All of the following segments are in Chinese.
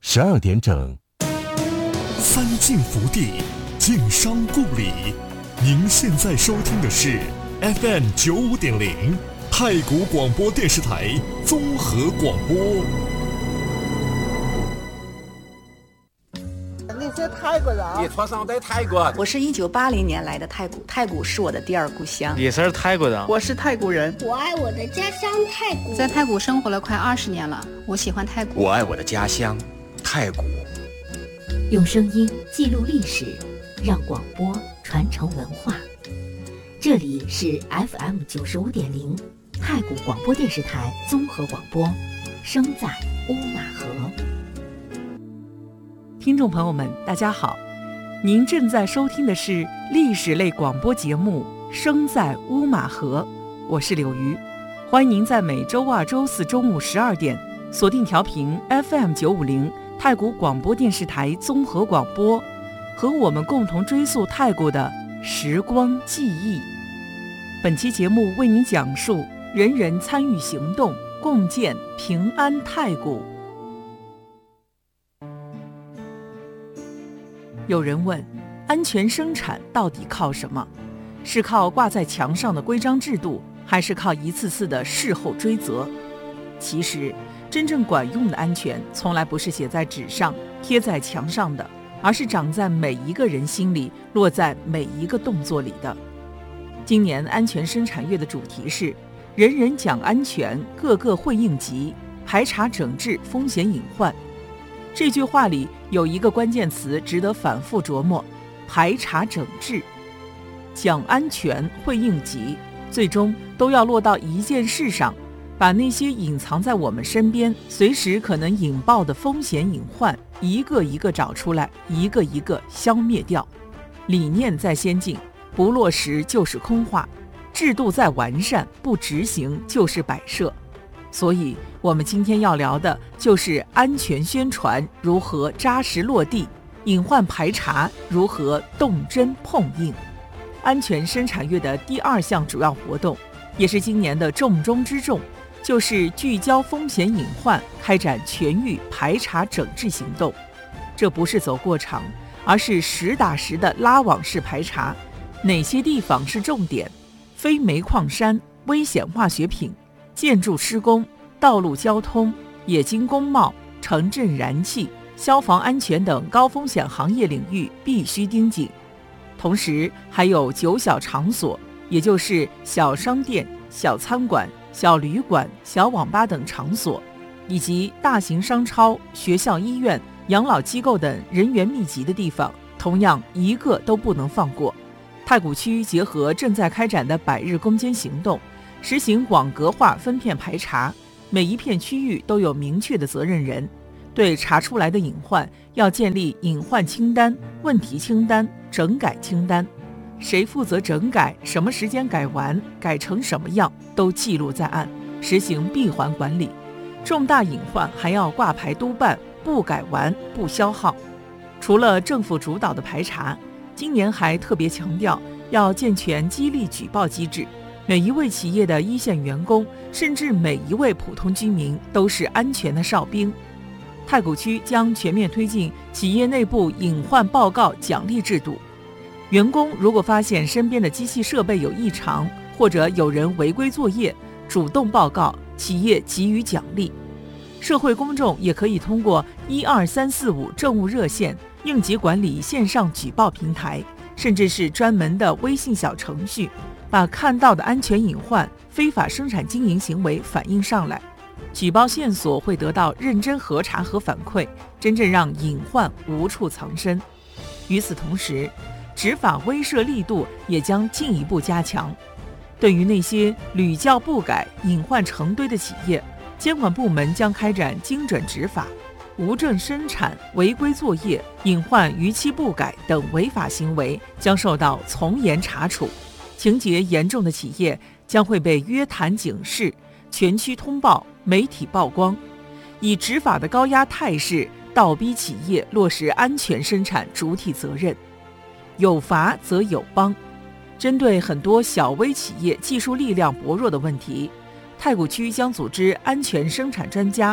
12点整。 三晋福地，晋商故里。您现在收听的是 FM95.0太谷广播电视台综合广播。 那些泰国人， 你出生在泰国？ 我是1980年来的太谷，太谷是我的第二故乡。 也是泰国人， 我是泰国人， 我爱我的家乡太谷， 在泰谷生活了快20年了，我喜欢泰谷。 我爱我的家乡太谷。 用声音记录历史，让广播传承文化。这里是 FM95.0太谷广播电视台综合广播，声在乌马河。 听众朋友们，大家好，您正在收听的是历史类广播节目《声在乌马河》，我是柳鱼，欢迎您在每周二、周四中午12点锁定调频 FM950太谷广播电视台综合广播，和我们共同追溯泰国的时光记忆。本期节目为您讲述人人参与行动，共建平安泰谷。有人问，安全生产到底靠什么？是靠挂在墙上的规章制度，还是靠一次次的事后追责？其实真正管用的安全从来不是写在纸上贴在墙上的，而是长在每一个人心里，落在每一个动作里的。今年安全生产月的主题是人人讲安全，个个会应急，排查整治风险隐患。这句话里有一个关键词值得反复琢磨，排查整治。讲安全会应急，最终都要落到一件事上，把那些隐藏在我们身边随时可能引爆的风险隐患一个一个找出来，一个一个消灭掉。理念再先进，不落实就是空话；制度再完善，不执行就是摆设。所以我们今天要聊的就是安全宣传如何扎实落地，隐患排查如何动真碰硬。安全生产月的第2项主要活动，也是今年的重中之重，就是聚焦风险隐患，开展全域排查整治行动。这不是走过场，而是实打实的拉网式排查。哪些地方是重点？非煤矿山、危险化学品、建筑施工、道路交通、冶金工贸、城镇燃气、消防安全等高风险行业领域必须盯紧。同时还有9小场所，也就是小商店、小餐馆、小旅馆、小网吧等场所，以及大型商超、学校、医院、养老机构等人员密集的地方，同样一个都不能放过。太谷区结合正在开展的100日攻坚行动，实行网格化分片排查，每一片区域都有明确的责任人，对查出来的隐患要建立隐患清单、问题清单、整改清单，谁负责整改，什么时间改完，改成什么样都记录在案，实行闭环管理。重大隐患还要挂牌督办，不改完不消耗。除了政府主导的排查，今年还特别强调要健全激励举报机制，每一位企业的一线员工，甚至每一位普通居民都是安全的哨兵。太谷区将全面推进企业内部隐患报告奖励制度，员工如果发现身边的机器设备有异常，或者有人违规作业，主动报告，企业给予奖励。社会公众也可以通过12345政务热线、应急管理线上举报平台，甚至是专门的微信小程序，把看到的安全隐患、非法生产经营行为反映上来，举报线索会得到认真核查和反馈，真正让隐患无处藏身。与此同时，执法威慑力度也将进一步加强。对于那些屡教不改、隐患成堆的企业，监管部门将开展精准执法，无证生产、违规作业、隐患逾期不改等违法行为将受到从严查处，情节严重的企业将会被约谈警示，全区通报、媒体曝光，以执法的高压态势倒逼企业落实安全生产主体责任。有罚则有帮。针对很多小微企业技术力量薄弱的问题，太谷区将组织安全生产专家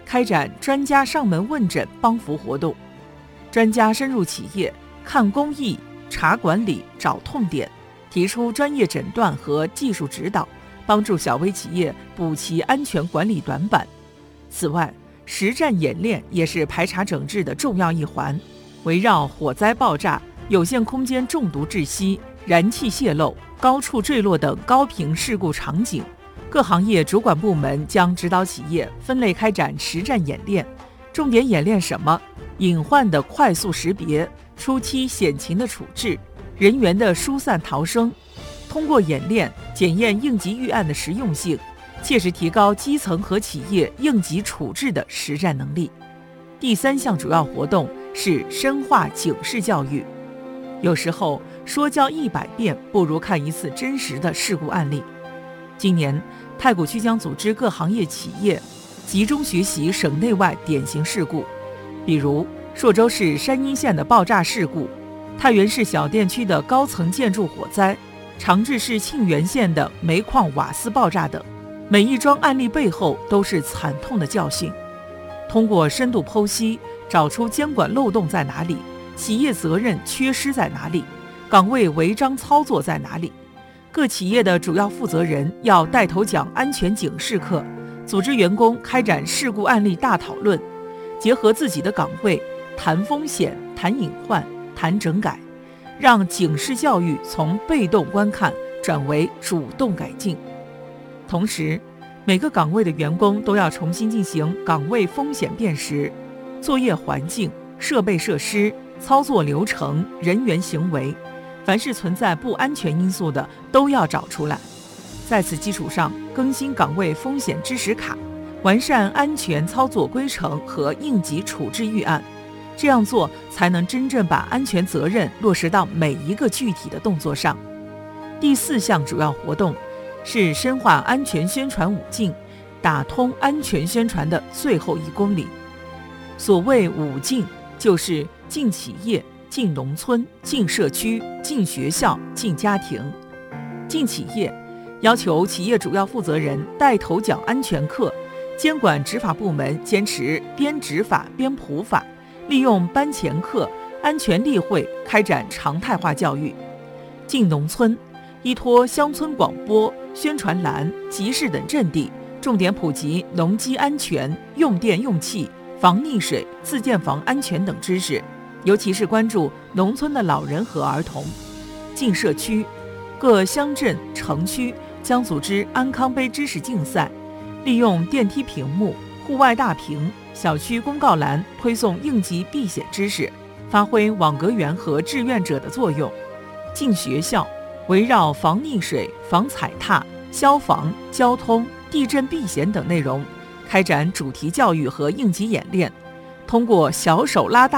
开展专家上门问诊帮扶活动，专家深入企业，看工艺、查管理、找痛点，提出专业诊断和技术指导，帮助小微企业补齐安全管理短板。此外，实战演练也是排查整治的重要一环，围绕火灾爆炸、有限空间中毒窒息、燃气泄漏、高处坠落等高频事故场景，各行业主管部门将指导企业分类开展实战演练，重点演练什么？隐患的快速识别、初期险情的处置、人员的疏散逃生，通过演练检验应急预案的实用性，切实提高基层和企业应急处置的实战能力。第3项主要活动是深化警示教育。有时候说教100遍不如看一次真实的事故案例。今年太谷区将组织各行业企业集中学习省内外典型事故，比如朔州市山阴县的爆炸事故，太原市小店区的高层建筑火灾，长治市沁源县的煤矿瓦斯爆炸等。每一桩案例背后都是惨痛的教训。通过深度剖析，找出监管漏洞在哪里，企业责任缺失在哪里，岗位违章操作在哪里。各企业的主要负责人要带头讲安全警示课，组织员工开展事故案例大讨论，结合自己的岗位，谈风险、谈隐患、谈整改，让警示教育从被动观看转为主动改进。同时，每个岗位的员工都要重新进行岗位风险辨识，作业环境、设备设施、操作流程、人员行为，凡是存在不安全因素的都要找出来。在此基础上，更新岗位风险知识卡，完善安全操作规程和应急处置预案。这样做才能真正把安全责任落实到每一个具体的动作上。第4项主要活动是深化安全宣传5进，打通安全宣传的最后1公里。所谓5进，就是进企业、进农村、进社区、进学校、进家庭。进企业要求企业主要负责人带头讲安全课，监管执法部门坚持边执法边普法，利用班前课、安全例会开展常态化教育。进农村，依托乡村广播、宣传栏、集市等阵地，重点普及农机安全、用电用气、防溺水、自建房安全等知识，尤其是关注农村的老人和儿童。进社区，各乡镇、城区将组织安康杯知识竞赛，利用电梯屏幕、户外大屏、小区公告栏推送应急避险知识，发挥网格员和志愿者的作用。进学校，围绕防溺水、防踩踏、消防、交通、地震避险等内容，开展主题教育和应急演练，通过小手拉大